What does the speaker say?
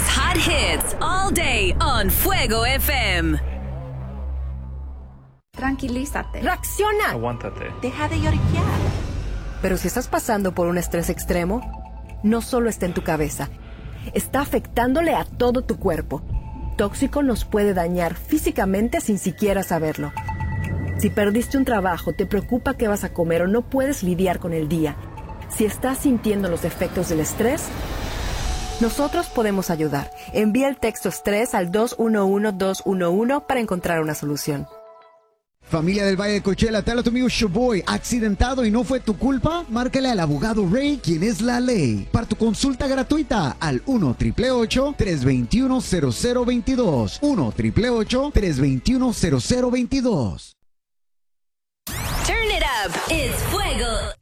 Kigali's hot hits all day on Fuego FM. Tranquilízate. ¡Reacciona! Aguántate. Deja de lloriquear. Pero si estás pasando por un estrés extremo, no solo está en tu cabeza, está afectándole a todo tu cuerpo. Tóxico nos puede dañar físicamente sin siquiera saberlo. Si perdiste un trabajo, te preocupa qué vas a comer o no puedes lidiar con el día. Si estás sintiendo los efectos del estrés, nosotros podemos ayudar. Envía el texto estrés al 211-211 para encontrar una solución. Familia del Valle de Coachella, te habla tu amigo Showboy. ¿Accidentado y no fue tu culpa? Márcale al abogado Ray, quien es la ley. Para tu consulta gratuita al 1-888-321-0022. 1-888-321-0022. Turn it up. It's Fuego